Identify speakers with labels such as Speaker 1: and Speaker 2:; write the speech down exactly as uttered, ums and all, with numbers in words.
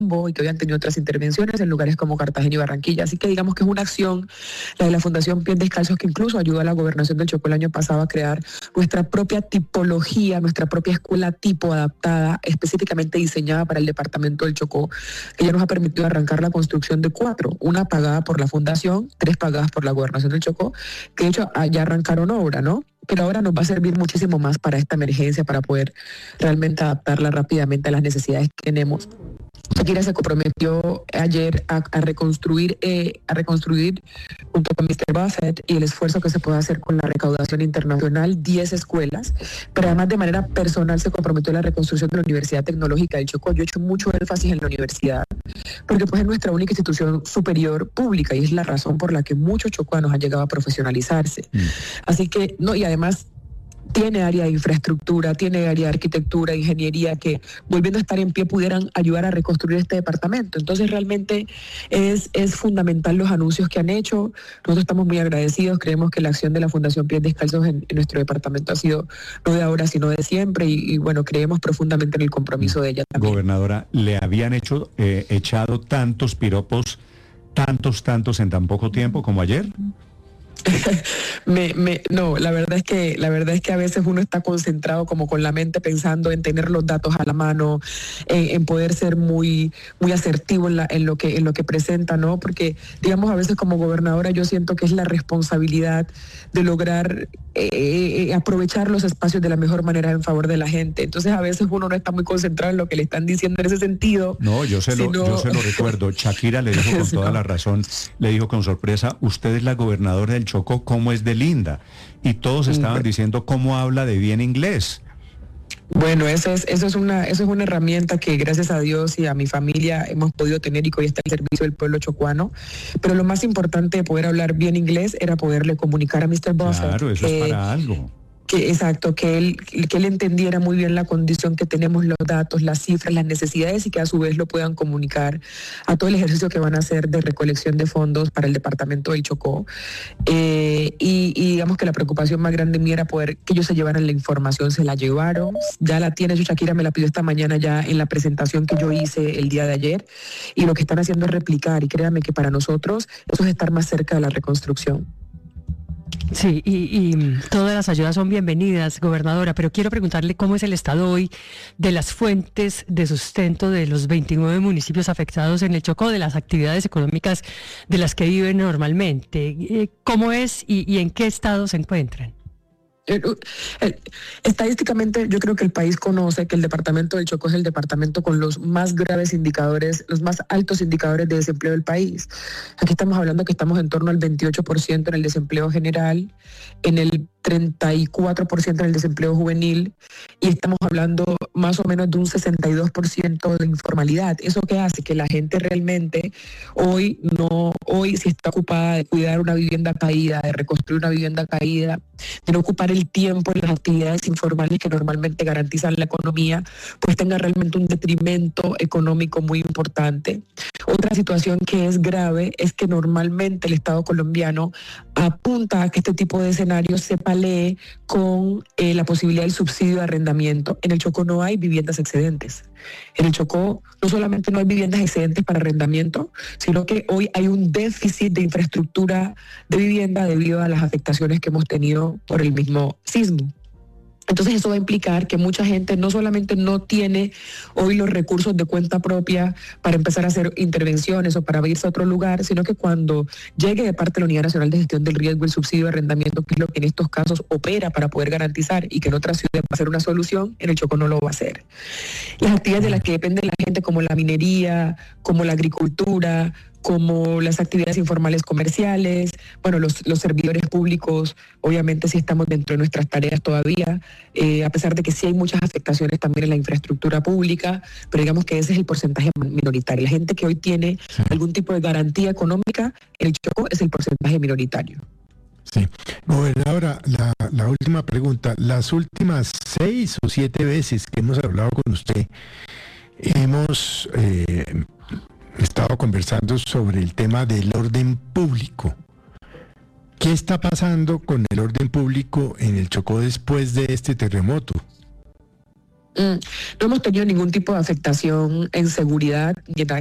Speaker 1: y que hoy han tenido otras intervenciones en lugares como Cartagena y Barranquilla. Así que digamos que es una acción, la de la Fundación Pies Descalzos, que incluso ayudó a la Gobernación del Chocó el año pasado a crear nuestra propia tipología, nuestra propia escuela tipo adaptada, específicamente diseñada para el departamento del Chocó, que ya nos ha permitido arrancar la construcción de cuatro, una pagada por la Fundación, tres pagadas por la Gobernación del Chocó, que de hecho ya arrancaron obra, ¿no? Pero ahora nos va a servir muchísimo más para esta emergencia, para poder realmente adaptarla rápidamente a las necesidades que tenemos. Shakira se comprometió ayer a, a reconstruir, eh, a reconstruir junto con mister Buffett y el esfuerzo que se puede hacer con la recaudación internacional, diez escuelas, pero además de manera personal se comprometió a la reconstrucción de la Universidad Tecnológica del Chocó. Yo he hecho mucho énfasis en la universidad, porque pues es nuestra única institución superior pública y es la razón por la que muchos chocuanos han llegado a profesionalizarse. Mm. Así que, no, y además tiene área de infraestructura, tiene área de arquitectura, ingeniería, que volviendo a estar en pie pudieran ayudar a reconstruir este departamento. Entonces realmente es, es fundamental los anuncios que han hecho. Nosotros estamos muy agradecidos, creemos que la acción de la Fundación Pies Descalzos en, en nuestro departamento ha sido no de ahora sino de siempre y, y bueno, creemos profundamente en el compromiso de ella también.
Speaker 2: Gobernadora, ¿le habían hecho eh, echado tantos piropos, tantos, tantos en tan poco tiempo como ayer?
Speaker 1: me, me, no, la verdad es que la verdad es que a veces uno está concentrado como con la mente pensando en tener los datos a la mano, en, en poder ser muy muy asertivo en, la, en lo que en lo que presenta, ¿no? Porque digamos a veces como gobernadora yo siento que es la responsabilidad de lograr eh, eh, aprovechar los espacios de la mejor manera en favor de la gente. Entonces a veces uno no está muy concentrado en lo que le están diciendo en ese sentido.
Speaker 2: No, yo se lo,
Speaker 1: sino...
Speaker 2: yo se lo recuerdo. Shakira le dijo con toda no. la razón, le dijo con sorpresa, usted es la gobernadora del Chocó, ¿cómo es de linda? Y todos estaban diciendo cómo habla de bien inglés.
Speaker 1: Bueno, eso es, eso es una, eso es una herramienta que gracias a Dios y a mi familia hemos podido tener y que hoy está al servicio del pueblo chocuano. Pero lo más importante de poder hablar bien inglés era poderle comunicar a mister Buffett.
Speaker 2: Claro, eso
Speaker 1: que,
Speaker 2: es para algo.
Speaker 1: Que, exacto, que él, que él entendiera muy bien la condición que tenemos, los datos, las cifras, las necesidades y que a su vez lo puedan comunicar a todo el ejercicio que van a hacer de recolección de fondos para el departamento del Chocó. Eh, y, y digamos que la preocupación más grande mía era poder que ellos se llevaran la información, se la llevaron, ya la tiene, Shakira me la pidió esta mañana ya en la presentación que yo hice el día de ayer y lo que están haciendo es replicar y créanme que para nosotros eso es estar más cerca de la reconstrucción.
Speaker 3: Sí, y, y todas las ayudas son bienvenidas, gobernadora, pero quiero preguntarle cómo es el estado hoy de las fuentes de sustento de los veintinueve municipios afectados en el Chocó, de las actividades económicas de las que viven normalmente. ¿Cómo es y, y en qué estado se encuentran?
Speaker 1: El, el, estadísticamente yo creo que el país conoce que el departamento del Chocó es el departamento con los más graves indicadores, los más altos indicadores de desempleo del país. Aquí estamos hablando que estamos en torno al veintiocho por ciento en el desempleo general, en el treinta y cuatro por ciento en el desempleo juvenil y estamos hablando más o menos de un sesenta y dos por ciento de informalidad. ¿Eso qué hace? Que la gente realmente hoy no, hoy sí está ocupada de cuidar una vivienda caída, de reconstruir una vivienda caída, de no ocupar el tiempo en las actividades informales que normalmente garantizan la economía, pues tenga realmente un detrimento económico muy importante. Otra situación que es grave es que normalmente el Estado colombiano apunta a que este tipo de escenarios se palee con eh, la posibilidad del subsidio de arrendamiento. En el Chocó no hay viviendas excedentes. En el Chocó no solamente no hay viviendas excedentes para arrendamiento, sino que hoy hay un déficit de infraestructura de vivienda debido a las afectaciones que hemos tenido por el mismo sismo. Entonces eso va a implicar que mucha gente no solamente no tiene hoy los recursos de cuenta propia para empezar a hacer intervenciones o para irse a otro lugar, sino que cuando llegue de parte de la Unidad Nacional de Gestión del Riesgo el subsidio de arrendamiento, que es lo que en estos casos opera para poder garantizar y que en otras ciudades va a ser una solución, en el Chocó no lo va a hacer. Las actividades de las que depende la gente como la minería, como la agricultura, como las actividades informales comerciales, bueno, los, los servidores públicos, obviamente sí estamos dentro de nuestras tareas todavía, eh, a pesar de que sí hay muchas afectaciones también en la infraestructura pública, pero digamos que ese es el porcentaje minoritario. La gente que hoy tiene sí. algún tipo de garantía económica, en el Chocó es el porcentaje minoritario.
Speaker 4: Sí. Gobernadora, la, la última pregunta. Las últimas seis o siete veces que hemos hablado con usted, hemos... Eh, He estado conversando sobre el tema del orden público. ¿Qué está pasando con el orden público en el Chocó después de este terremoto?
Speaker 1: Mm, no hemos tenido ningún tipo de afectación en seguridad ni en